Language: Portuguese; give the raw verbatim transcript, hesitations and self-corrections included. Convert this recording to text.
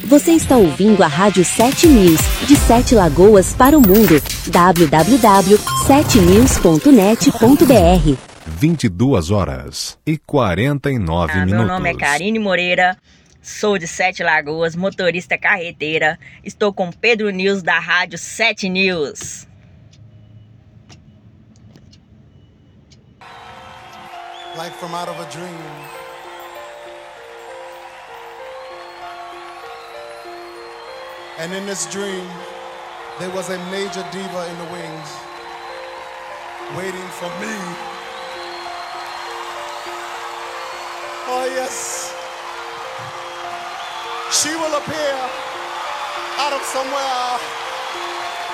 Você está ouvindo a Rádio sete News, de Sete Lagoas para o mundo. w w w ponto sete news ponto net ponto b r. vinte e duas horas e quarenta e nove ah, minutos. Meu nome é Karine Moreira, sou de Sete Lagoas, motorista carreteira. Estou com Pedro News da Rádio sete News. Like from out of a dream. And in this dream, there was a major diva in the wings, waiting for me. Oh yes. She will appear out of somewhere